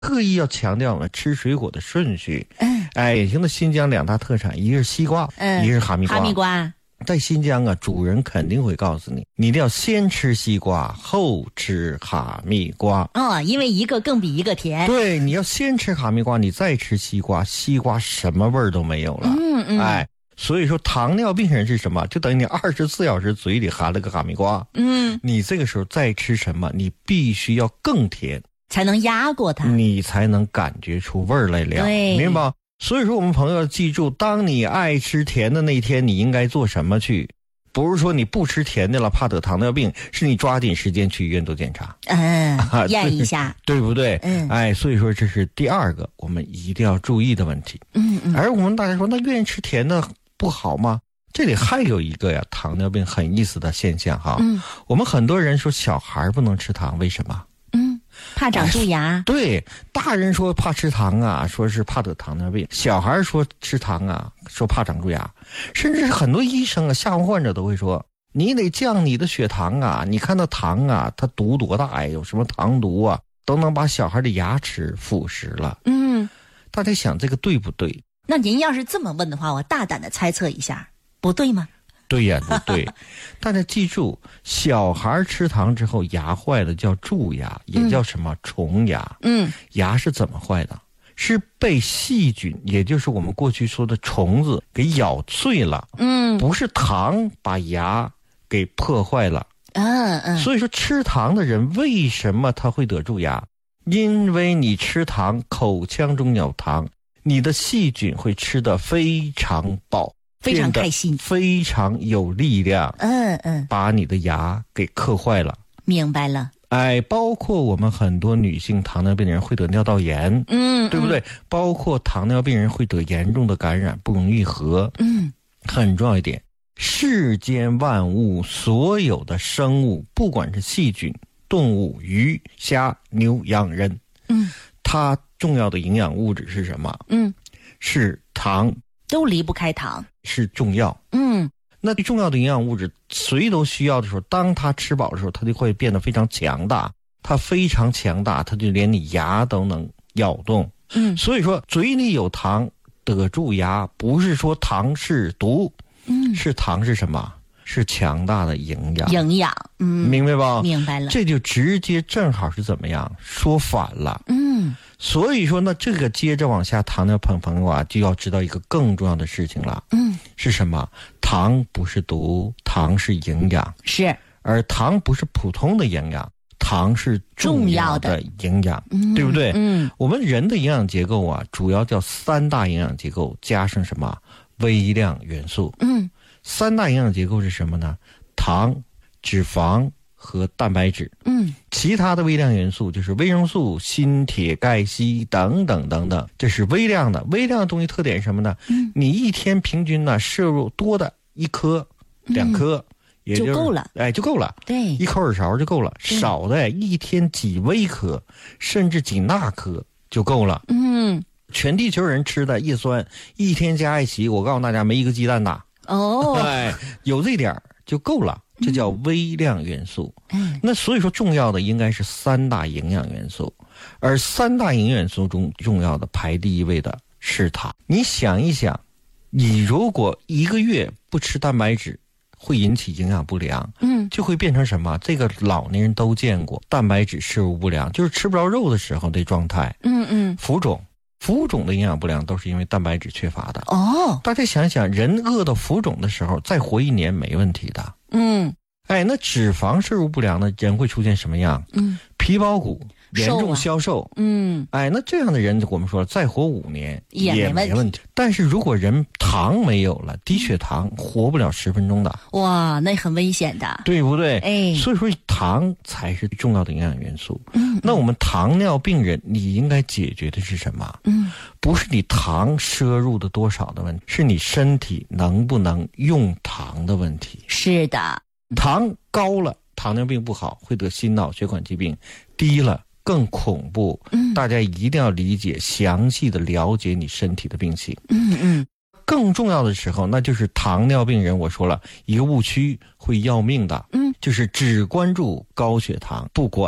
刻意要强调了吃水果的顺序。典型的新疆2大特产，一个是西瓜，一个是哈密瓜。 哈密瓜在新疆啊，主人肯定会告诉你，你一定要先吃西瓜，后吃哈密瓜。 因为一个更比一个甜。 对，你要先吃哈密瓜，你再吃西瓜，西瓜什么味儿都没有了。所以说糖尿病人是什么？就等于你24小时嘴里含了个哈密瓜。你这个时候再吃什么，你必须要更甜， 才能压过它， 你才能感觉出味儿来了。明白？所以说我们朋友要记住，当你爱吃甜的那天，你应该做什么去？不是说你不吃甜的了怕得糖尿病，是你抓紧时间去医院做检查， 验一下， 对不对？所以说这是第2个我们一定要注意的问题。而我们大家说，那愿意吃甜的不好吗？这里还有一个呀，糖尿病很意思的现象哈。我们很多人说小孩不能吃糖，为什么？ 怕长蛀牙。 对，大人说怕吃糖啊，说是怕得糖尿病；小孩说吃糖啊，说怕长蛀牙。甚至是很多医生啊，下午患者都会说，你得降你的血糖啊，你看到糖啊，它毒多大呀？有什么糖毒啊，都能把小孩的牙齿腐蚀了。大家想这个对不对？ 那您要是这么问的话，我大胆的猜测一下，不对吗？ 对呀，不对。大家记住，小孩吃糖之后牙坏了叫蛀牙，也叫什么虫牙。牙是怎么坏的？是被细菌，也就是我们过去说的虫子给咬碎了。不是糖把牙给破坏了。所以说吃糖的人为什么他会得蛀牙？因为你吃糖，口腔中有糖，你的细菌会吃得非常饱， 非常开心， 非常有力量。把你的牙给磕坏了。 明白了。 包括我们很多女性糖尿病人会得尿道炎，对不对？包括糖尿病人会得严重的感染，不容易合。很重要一点，世间万物所有的生物，不管是细菌、动物、鱼、虾、牛、羊、人，它重要的营养物质是什么？是糖， 都离不开糖， 是重要。那最重要的营养物质谁都需要的时候，当它吃饱的时候，它就会变得非常强大。它非常强大，它就连你牙都能咬动。所以说嘴里有糖得蛀牙，不是说糖是毒，是糖是什么？是强大的营养。明白吧？ 明白了。 这就直接正好是怎么样说反了。所以说呢，这个接着往下，糖尿病朋友啊，就要知道一个更重要的事情了。是什么？糖不是毒，糖是营养。 是。 而糖不是普通的营养，糖是重要的营养，对不对？我们人的营养结构啊，主要叫3大营养结构加上什么微量元素。3大营养结构是什么呢？糖、脂肪和蛋白质。其他的微量元素就是维生素、锌、铁、钙、硒等等等等，这是微量的。微量的东西特点是什么呢？你一天平均呢摄入多的1颗、2颗，也就够了。 就够了。 对， 一口耳勺就够了。少的一天几微克，甚至几纳克就够了。全地球人吃的叶酸，一天加一起，我告诉大家没一个鸡蛋大。有这点就够了。这叫微量元素。那所以说重要的应该是3大营养元素，而3大营养元素中重要的排第一位的是糖。你想一想，你如果1个月不吃蛋白质，会引起营养不良。就会变成什么？这个老年人都见过，蛋白质摄入不良，就是吃不着肉的时候的状态。浮肿的营养不良都是因为蛋白质缺乏的。大家想想，人饿到浮肿的时候，再活1年没问题的。那脂肪摄入不良的人会出现什么样？皮包骨，严重消瘦。那这样的人我们说再活5年也没问题。但是如果人糖没有了，低血糖，活不了10分钟的。 哇，那很危险的， 对不对？所以说糖才是重要的营养元素。那我们糖尿病人，你应该解决的是什么？不是你糖摄入的多少的问题，是你身体能不能用糖的问题。 是的， 糖高了，糖尿病不好，会得心脑血管疾病；低了更恐怖。大家一定要理解，详细的了解你身体的病情。更重要的时候，那就是糖尿病人，我说了一个误区会要命的。就是只关注高血糖，不管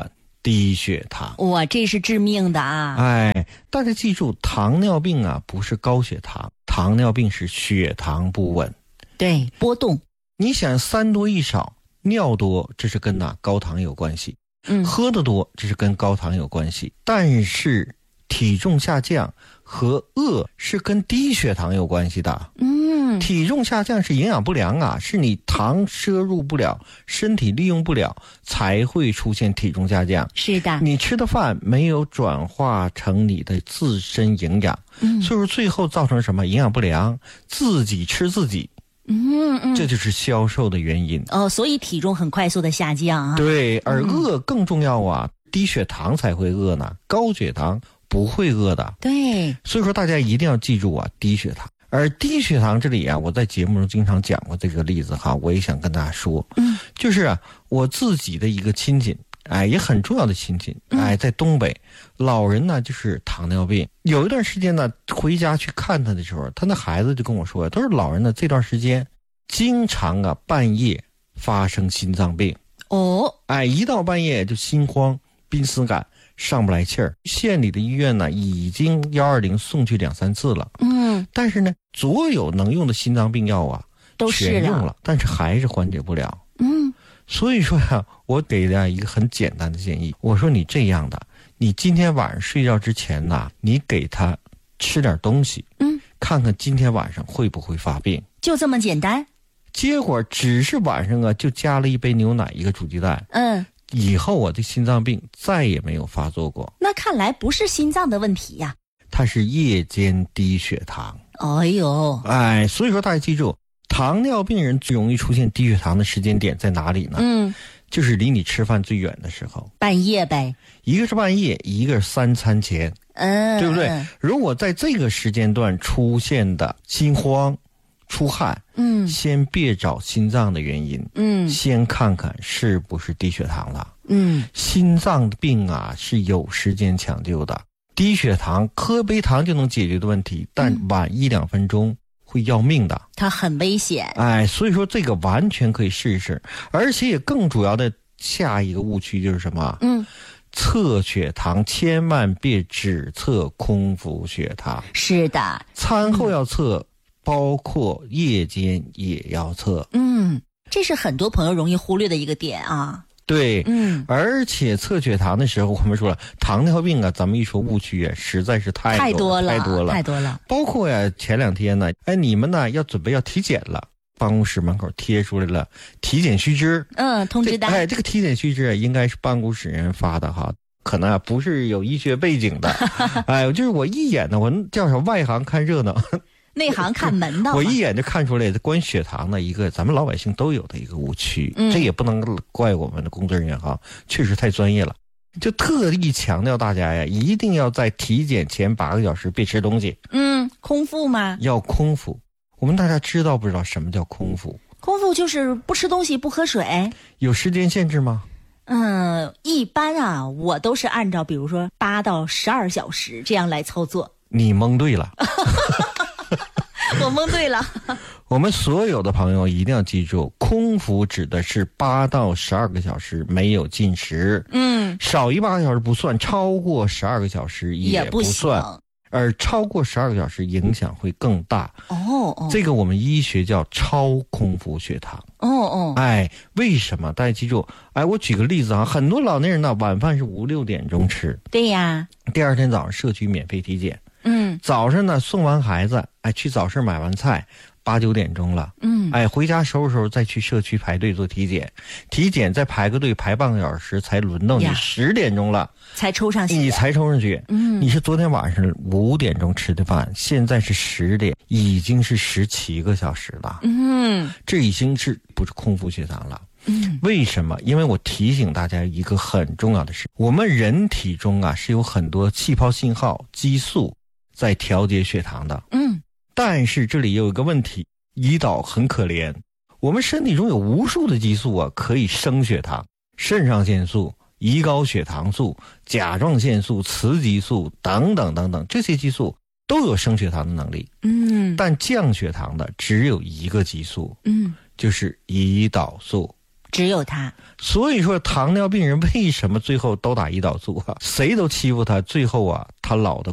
低血糖。 哇，这是致命的啊！ 哎，大家记住，糖尿病啊不是高血糖，糖尿病是血糖不稳， 对，波动。 你想3多1少，尿多这是跟高糖有关系，喝得多这是跟高糖有关系，但是体重下降和饿是跟低血糖有关系的。体重下降是营养不良啊，是你糖摄入不了，身体利用不了，才会出现体重下降。 是的， 你吃的饭没有转化成你的自身营养，所以说最后造成什么营养不良，自己吃自己。这就是消瘦的原因。 所以体重很快速的下降啊。 对，而饿更重要啊，低血糖才会饿呢，高血糖不会饿的。 对， 所以说大家一定要记住啊，低血糖。而低血糖这里啊，我在节目中经常讲过这个例子哈，我也想跟大家说，就是我自己的一个亲戚，也很重要的亲戚，在东北，老人呢就是糖尿病，有一段时间呢，回家去看他的时候，他那孩子就跟我说，他说老人呢这段时间经常半夜发生心脏病，一到半夜就心慌、濒死感。上不来气儿，县里的医院呢已经120送去2、3次了，但是呢，所有能用的心脏病药啊都全用了，但是还是缓解不了。所以说呀，我给大家一个很简单的建议，我说你这样的，你今天晚上睡觉之前呢，你给他吃点东西，看看今天晚上会不会发病， 就这么简单。 结果只是晚上就加了1杯牛奶1个煮鸡蛋，以后我的心脏病再也没有发作过。 那看来不是心脏的问题呀， 它是夜间低血糖。所以说大家记住，糖尿病人最容易出现低血糖的时间点在哪里呢？就是离你吃饭最远的时候， 半夜呗。 一个是半夜，一个是3餐前，对不对？如果在这个时间段出现的心慌、出汗，先别找心脏的原因，先看看是不是低血糖了。心脏病啊是有时间抢救的，低血糖喝杯糖就能解决的问题，但晚1、2分钟会要命的， 它很危险。 所以说这个完全可以试一试，而且也更主要的下一个误区就是什么？测血糖千万别只测空腹血糖。 是的， 餐后要测。包括夜间也要测， 这是很多朋友容易忽略的一个点啊。 对，而且测血糖的时候，我们说了，糖尿病啊，咱们一说误区实在是太多了。包括前2天呢，你们呢要准备要体检了，办公室门口贴出来了体检须知， 通知单。 这个体检须知应该是办公室人发的哈。可能不是有医学背景的，就是我一眼呢，我叫什么外行看热闹。 内行看门道， 我一眼就看出来关于血糖的一个咱们老百姓都有的一个误区，这也不能怪我们的工作人员哈，确实太专业了，就特意强调大家呀，一定要在体检前8个小时别吃东西。 空腹吗？ 要空腹。我们大家知道不知道什么叫空腹？ 空腹就是不吃东西不喝水。有时间限制吗？ 一般我都是按照比如说8到12小时这样来操作。 你蒙对了。 我蒙对了。 我们所有的朋友一定要记住，空腹指的是8到12个小时没有进食，少于8个小时不算，超过12个小时也不算，而超过12个小时影响会更大。这个我们医学叫超空腹血糖。为什么？大家记住，我举个例子啊，很多老年人呢，晚饭是5、6点钟吃， 对呀， 第二天早上社区免费体检。早上呢送完孩子，去早市买完菜，8、9点钟了，回家收拾收拾再去社区排队做体检，体检再排个队排半个小时才轮到你，10点钟了才抽上血， 你才抽上血。你是昨天晚上5点钟吃的饭，现在是10点，已经是17个小时了。这已经是不是空腹血糖了？为什么？因为我提醒大家一个很重要的事，我们人体中是有很多气泡信号、激素在调节血糖的。但是这里有一个问题，胰岛很可怜，我们身体中有无数的激素可以升血糖，肾上腺素、胰高血糖素、甲状腺素、雌激素等等等等，这些激素都有升血糖的能力。但降血糖的只有一个激素，就是胰岛素。 只有他。 所以说糖尿病人为什么最后都打胰岛素啊？谁都欺负他，最后啊他老的